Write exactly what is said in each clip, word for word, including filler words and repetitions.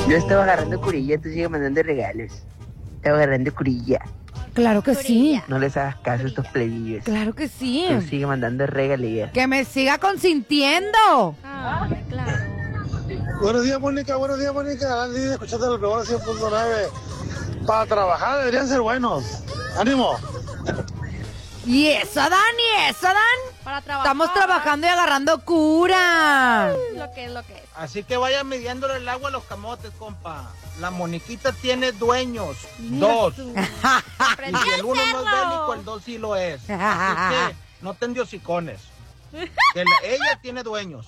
Yo estaba agarrando curilla, tú sigues mandando regalos. Estaba agarrando curilla. Claro que sí. No les hagas caso a estos plebillos. Claro que sí. Tú sigue mandando regalías. Que me siga consintiendo. Ah, claro. Buenos días, Mónica. Buenos días, Mónica. Andy, escuchando la programa cien punto nueve. Para trabajar deberían ser buenos. ¡Ánimo! ¿Y eso, Dan? ¿Y eso, Dan? Para trabajar. Estamos trabajando y agarrando cura. Lo que es, lo que es. Así que vaya midiéndole el agua a los camotes, compa. La Moniquita tiene dueños, dos. Y si el uno no es bélico, el dos sí lo es. Así que no ten diosicones. Que la- ella tiene dueños.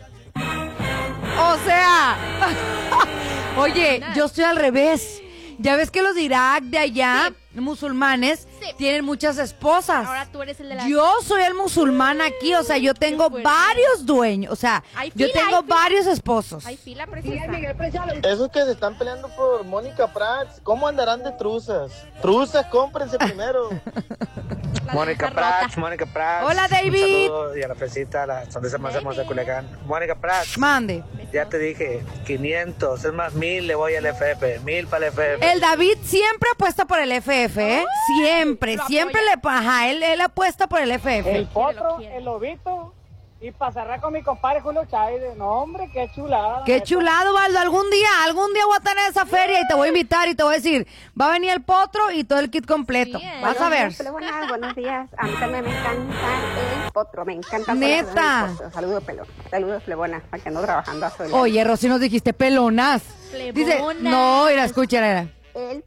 O sea, oye, yo estoy al revés. Ya ves que los de Irak, de allá, musulmanes, Sí. tienen muchas esposas. Ahora tú eres el de la... Yo soy el musulmán aquí, o sea, yo tengo fuerte. varios dueños, o sea, Hay yo fila, tengo hay fila. varios esposos. Hay fila preciosa. Esos que se están peleando por Mónica Prats, ¿cómo andarán de truzas? Truzas, cómprense primero. La Mónica neta rota. Prats, Mónica Prats. Hola, David. Un saludo y a la fresita, la sonrisa más hermosa de Culiacán. Mónica Prats, Mande. ya te dije, quinientos, es más, mil le voy al F F, mil para el F F. El David siempre apuesta por el F F, ¿eh? Siempre, lo siempre apoya. le... Ajá, él, él apuesta por el F F. El potro, quiere. el lobito y para cerrar con mi compadre Julio Chávez. No, hombre, qué chulada. Qué neta. chulado, Valdo. Algún día, algún día voy a tener esa feria y te voy a invitar y te voy a decir, va a venir el potro y todo el kit completo. Bien. Vas a ver. Buenas, buenos días. A mí también me encanta el potro, me encanta. Neta. el potro. Saludos, pelón. Saludos, plebona, para que ando trabajando a solas. Oye, Rosy, nos dijiste pelonas. Plebona. Dice, no, mira, escucha, era. El